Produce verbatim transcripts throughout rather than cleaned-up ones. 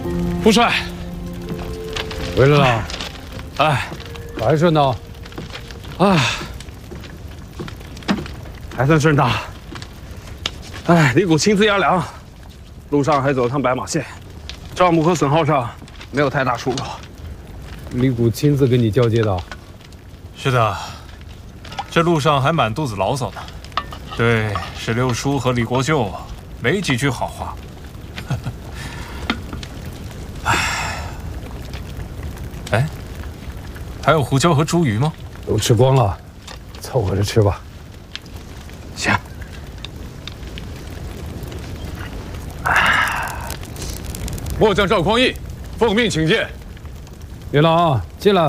副帅， 回来了。 哎， 还顺道？ 哎，还算顺道。哎，离谷亲自压粮，路上还走了趟白马线，账目和损耗上没有太大出入。 李谷亲自跟你交接的？ 是的，这路上还满肚子牢骚呢。对史六叔和李国舅没几句好话。哎，哎，还有胡椒和茱萸吗？ 都吃光了，凑合着吃吧。 行。 末将赵匡胤，奉命请见。 元朗，进来。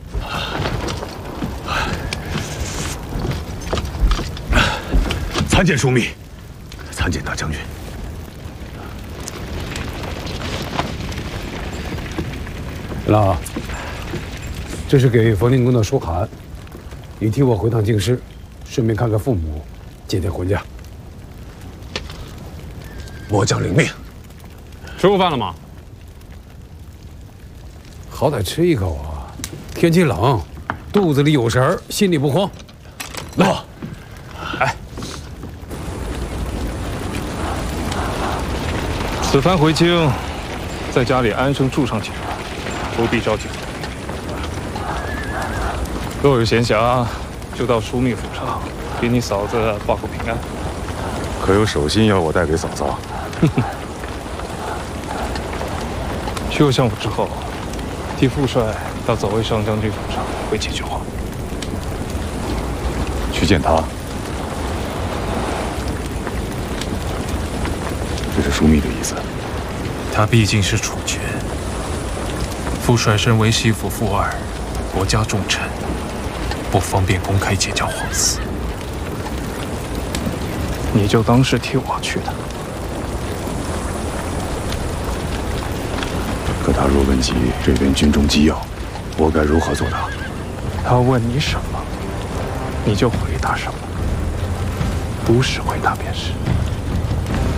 参见枢密，参见大将军。 元朗，这是给冯定公的书函，你替我回趟京师，顺便看看父母，接点婚假。 末将领命。 吃过饭了吗？ 好歹吃一口啊！天气冷，肚子里有食儿，心里不慌。 来， 哎，此番回京，在家里安生住上几日，不必着急。若有闲暇，就到枢密府上给你嫂子报个平安。 可有手信要我带给嫂嫂？ 去过相府之后，替副帅到左卫上将军府上回几句话。 去见他。这是枢密的意思。 他毕竟是储君，副帅身为西府副二，国家重臣，不方便公开结交皇嗣。你就当是替我去的。 可他若问及这边军中机要，我该如何作答？ 他问你什么，你就回答什么，如实回答便是。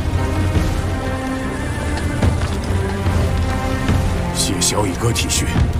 谢萧一哥体恤。